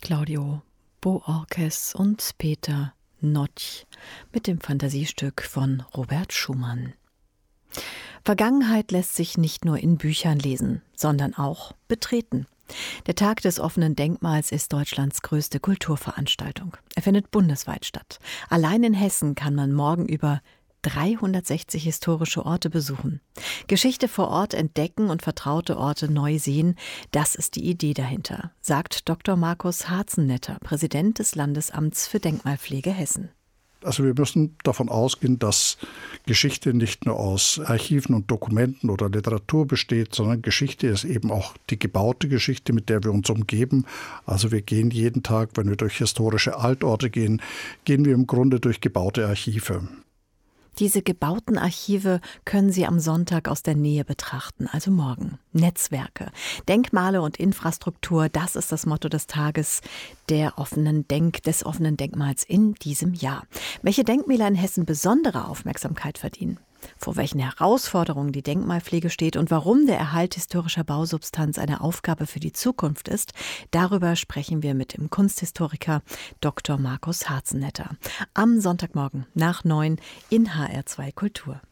Claudio Boorkes und Peter Notch mit dem Fantasiestück von Robert Schumann. Vergangenheit lässt sich nicht nur in Büchern lesen, sondern auch betreten. Der Tag des offenen Denkmals ist Deutschlands größte Kulturveranstaltung. Er findet bundesweit statt. Allein in Hessen kann man morgen über 360 historische Orte besuchen. Geschichte vor Ort entdecken und vertraute Orte neu sehen, das ist die Idee dahinter, sagt Dr. Markus Harzennetter, Präsident des Landesamts für Denkmalpflege Hessen. Also wir müssen davon ausgehen, dass Geschichte nicht nur aus Archiven und Dokumenten oder Literatur besteht, sondern Geschichte ist eben auch die gebaute Geschichte, mit der wir uns umgeben. Also wir gehen jeden Tag, wenn wir durch historische Altorte gehen, gehen wir im Grunde durch gebaute Archive. Diese gebauten Archive können Sie am Sonntag aus der Nähe betrachten, also morgen. Netzwerke, Denkmale und Infrastruktur, das ist das Motto des Tages des offenen Denkmals in diesem Jahr. Welche Denkmäler in Hessen besondere Aufmerksamkeit verdienen? Vor welchen Herausforderungen die Denkmalpflege steht und warum der Erhalt historischer Bausubstanz eine Aufgabe für die Zukunft ist, darüber sprechen wir mit dem Kunsthistoriker Dr. Markus Harzennetter. Am Sonntagmorgen nach 9 in HR2 Kultur.